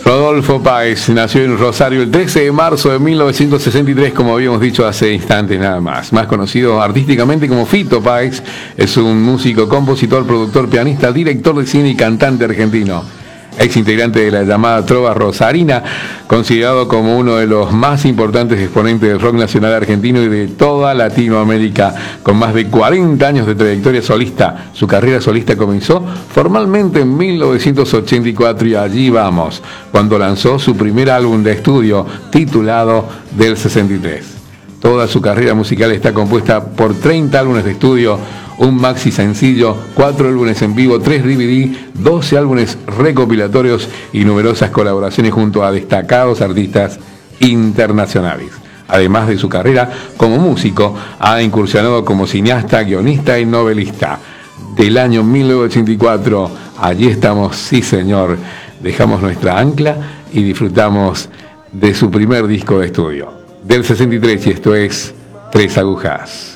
Rodolfo Páez nació en Rosario el 13 de marzo de 1963, como habíamos dicho hace instantes nada más. Más conocido artísticamente como Fito Páez, es un músico, compositor, productor, pianista, director de cine y cantante argentino. Ex integrante de la llamada Trova Rosarina, considerado como uno de los más importantes exponentes del rock nacional argentino y de toda Latinoamérica, con más de 40 años de trayectoria solista. Su carrera solista comenzó formalmente en 1984 y allí vamos, cuando lanzó su primer álbum de estudio titulado Del 63. Toda su carrera musical está compuesta por 30 álbumes de estudio, un maxi sencillo, 4 álbumes en vivo, 3 DVD, 12 álbumes recopilatorios y numerosas colaboraciones junto a destacados artistas internacionales. Además de su carrera como músico, ha incursionado como cineasta, guionista y novelista. Del año 1984, allí estamos, sí señor, dejamos nuestra ancla y disfrutamos de su primer disco de estudio. Del 63, y esto es Tres Agujas.